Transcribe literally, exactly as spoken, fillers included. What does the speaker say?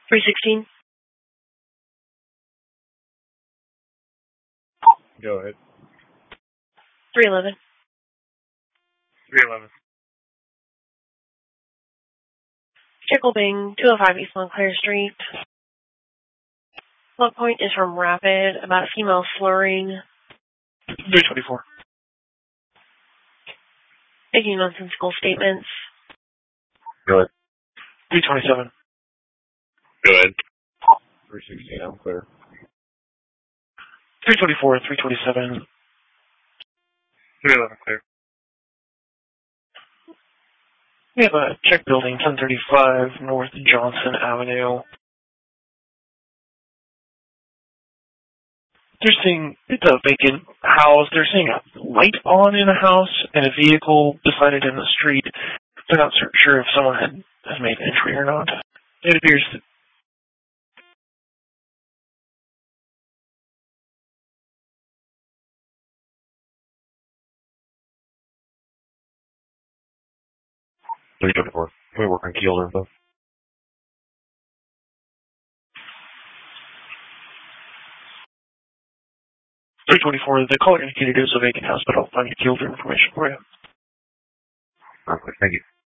three sixteen. Go ahead. three eleven. three eleven. Chicklebing, two oh five East Montclair Street. Log point is from Rapid about female slurring. three twenty-four. Making nonsensical statements. Go ahead. three twenty-seven. Go ahead. three sixteen, I'm clear. three twenty-four, three twenty-seven. three eleven, clear. We have a check building, ten thirty-five North Johnson Avenue. They're seeing, it's a vacant house. They're seeing a light on in a house and a vehicle beside it in the street. They're not sure if someone had, has made entry or not. It appears that three twenty-four. Can we work on Keeler info? three twenty-four, the caller indicated it was a vacant house, but I'll find your Keeler information for you. Okay, thank you.